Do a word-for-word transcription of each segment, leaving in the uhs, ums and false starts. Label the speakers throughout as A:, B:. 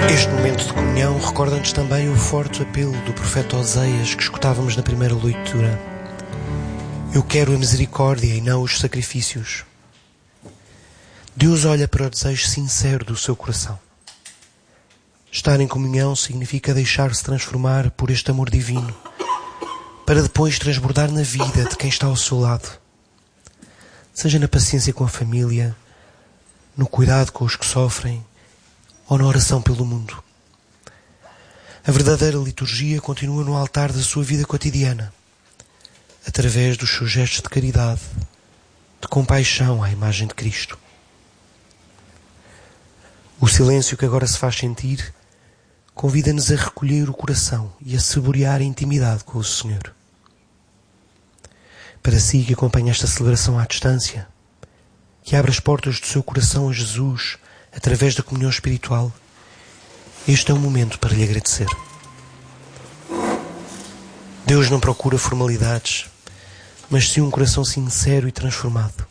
A: Este momento de comunhão recorda-nos também o forte apelo do profeta Oseias que escutávamos na primeira leitura. Eu quero a misericórdia e não os sacrifícios. Deus olha para o desejo sincero do seu coração. Estar em comunhão significa deixar-se transformar por este amor divino, para depois transbordar na vida de quem está ao seu lado. Seja na paciência com a família, no cuidado com os que sofrem, ou na oração pelo mundo. A verdadeira liturgia continua no altar da sua vida cotidiana, através dos seus gestos de caridade, de compaixão à imagem de Cristo. O silêncio que agora se faz sentir convida-nos a recolher o coração e a saborear a intimidade com o Senhor. Para si que acompanha esta celebração à distância, que abre as portas do seu coração a Jesus através da comunhão espiritual, este é um momento para lhe agradecer. Deus não procura formalidades, mas sim um coração sincero e transformado.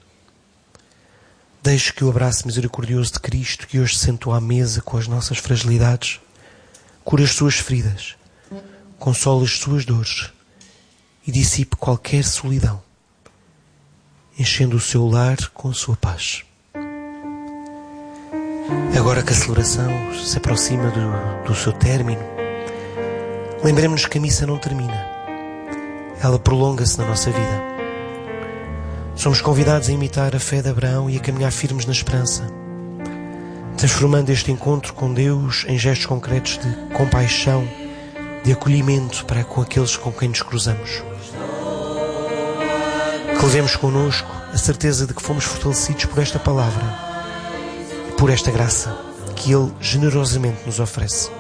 A: Deixe que o abraço misericordioso de Cristo, que hoje se sentou à mesa com as nossas fragilidades, cure as suas feridas, console as suas dores e dissipe qualquer solidão, enchendo o seu lar com a sua paz. Agora que a celebração se aproxima do, do seu término, lembremos-nos que a missa não termina. Ela prolonga-se na nossa vida. Somos convidados a imitar a fé de Abraão e a caminhar firmes na esperança, transformando este encontro com Deus em gestos concretos de compaixão, de acolhimento para com aqueles com quem nos cruzamos. Que levemos connosco a certeza de que fomos fortalecidos por esta palavra, por esta graça que Ele generosamente nos oferece.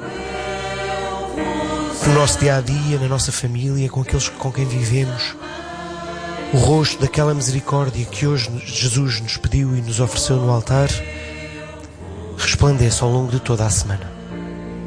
A: No nosso dia-a-dia, na nossa família, com aqueles com quem vivemos, o rosto daquela misericórdia que hoje Jesus nos pediu e nos ofereceu no altar resplandece ao longo de toda a semana.